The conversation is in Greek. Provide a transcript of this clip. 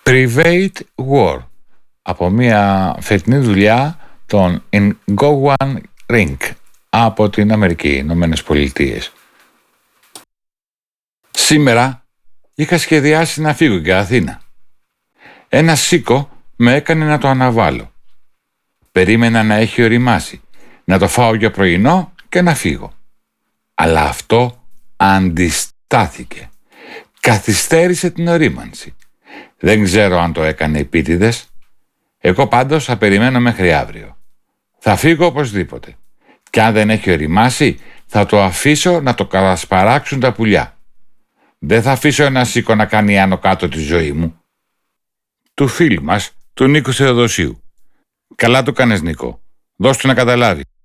Private War, από μια φετινή δουλειά των Ngowan Ring από την Αμερική, Ηνωμένες Πολιτείες. Σήμερα είχα σχεδιάσει να φύγω για Αθήνα. Ένα σίκο με έκανε να το αναβάλω. Περίμενα να έχει ωριμάσει, να το φάω για πρωινό και να φύγω. Αλλά αυτό αντιστάθηκε. Καθυστέρησε την ωρίμανση. Δεν ξέρω αν το έκανε επίτηδες. Εγώ πάντως θα περιμένω μέχρι αύριο. Θα φύγω οπωσδήποτε. Και αν δεν έχει ωριμάσει, θα το αφήσω να το κατασπαράξουν τα πουλιά. Δεν θα αφήσω ένα σίκο να κάνει άνω κάτω τη ζωή μου. Του φίλου μας, του Νίκου Θεοδοσίου. Καλά το κάνεις, Νίκο. Δώσ' του να καταλάβει.